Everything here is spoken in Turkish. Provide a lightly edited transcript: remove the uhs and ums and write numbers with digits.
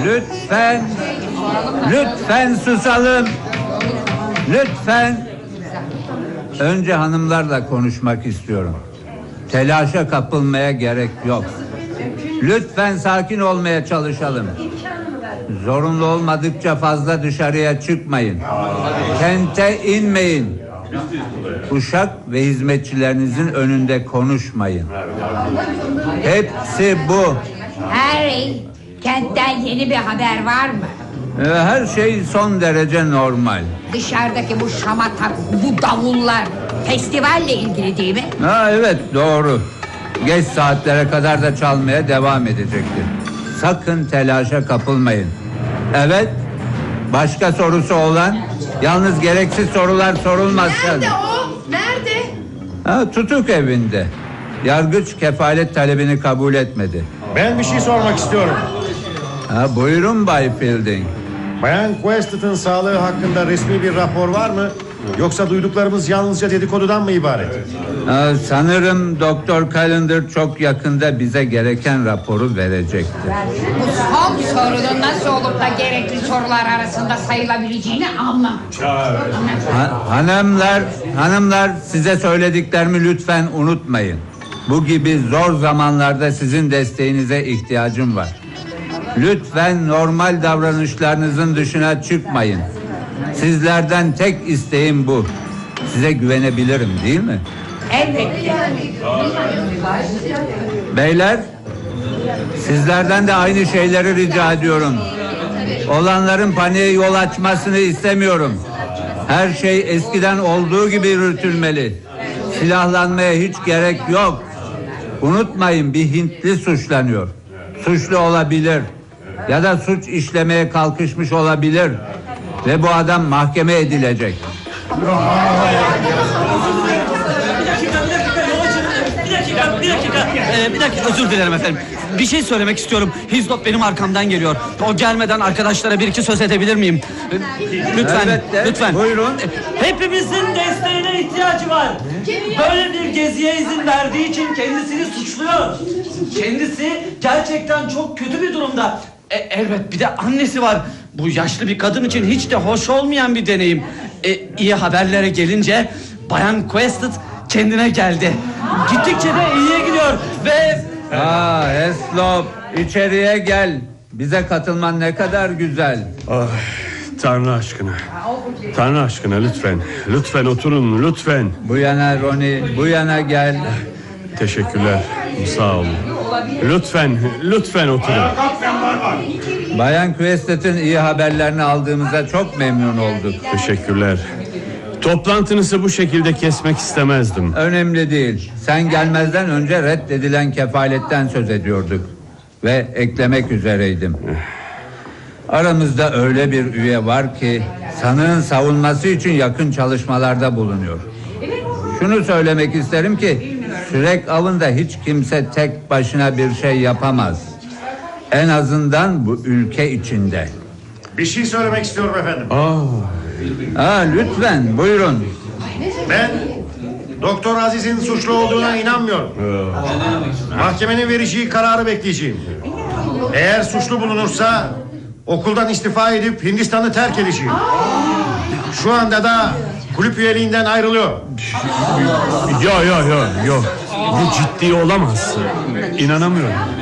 Lütfen susalım. Lütfen. Önce hanımlarla konuşmak istiyorum. Telaşa kapılmaya gerek yok. Lütfen sakin olmaya çalışalım. Zorunlu olmadıkça fazla dışarıya çıkmayın. Kente inmeyin. Uşak ve hizmetçilerinizin önünde konuşmayın. Hepsi bu. Harry, kentten yeni bir haber var mı? Her şey son derece normal. Dışarıdaki bu şamata, bu davullar festivalle ilgili değil mi? Evet, doğru. Geç saatlere kadar da çalmaya devam edecektir. Sakın telaşa kapılmayın. Evet, başka sorusu olan, yalnız gereksiz sorular sorulmazsa. Nerede o? Nerede? Tutuk evinde. Yargıç kefalet talebini kabul etmedi. Ben bir şey sormak istiyorum. Buyurun Bay Fielding. Bayan Questett'ın sağlığı hakkında resmi bir rapor var mı? Yoksa duyduklarımız yalnızca dedikodudan mı ibaret? Sanırım Doktor Callender çok yakında bize gereken raporu verecektir. Bu son sorunun nasıl olup da gerekli sorular arasında sayılabileceğini anlamadım. Hanımlar, size söylediklerimi lütfen unutmayın. Bu gibi zor zamanlarda sizin desteğinize ihtiyacım var. Lütfen normal davranışlarınızın dışına çıkmayın. Sizlerden tek isteğim bu. Size güvenebilirim, değil mi? Elbette. Beyler, sizlerden de aynı şeyleri rica ediyorum. Olanların paniğe yol açmasını istemiyorum. Her şey eskiden olduğu gibi yürütülmeli. Silahlanmaya hiç gerek yok. Unutmayın, bir Hintli suçlanıyor. Suçlu olabilir ya da suç işlemeye kalkışmış olabilir ve bu adam mahkeme edilecek. Bir dakika, özür dilerim efendim. Bir şey söylemek istiyorum. Hislop benim arkamdan geliyor. O gelmeden arkadaşlara bir iki söz edebilir miyim? Lütfen, Elbette. lütfen. Buyurun. Hepimizin desteğine ihtiyacı var. Böyle bir geziye izin verdiği için kendisini suçluyor. Kendisi gerçekten çok kötü bir durumda. Elbet bir de annesi var. Bu yaşlı bir kadın için hiç de hoş olmayan bir deneyim. İyi haberlere gelince Bayan Quested kendine geldi. Gittikçe de iyiye gidiyor ve... Hislop, içeriye gel. Bize katılman ne kadar güzel. Tanrı aşkına. Tanrı aşkına lütfen. Lütfen oturun, lütfen. Bu yana Ronnie, bu yana gel. Teşekkürler. Sağ olun. Lütfen oturun. Bayan Questett'in iyi haberlerini aldığımıza çok memnun olduk. Teşekkürler. Toplantınızı bu şekilde kesmek istemezdim. Önemli değil. Sen gelmezden önce reddedilen kefaletten söz ediyorduk. Ve eklemek üzereydim. Aramızda öyle bir üye var ki sanığın savunması için yakın çalışmalarda bulunuyor. Şunu söylemek isterim ki sürek avında hiç kimse tek başına bir şey yapamaz. En azından bu ülke içinde. Bir şey söylemek istiyorum efendim. Lütfen buyurun. Ben Doktor Aziz'in suçlu olduğuna inanmıyorum. Mahkemenin vereceği kararı bekleyeceğim. Eğer suçlu bulunursa okuldan istifa edip Hindistan'ı terk edeceğim. Şu anda da kulüp üyeliğinden ayrılıyor. Yok. Bu ciddi olamaz. İnanamıyorum.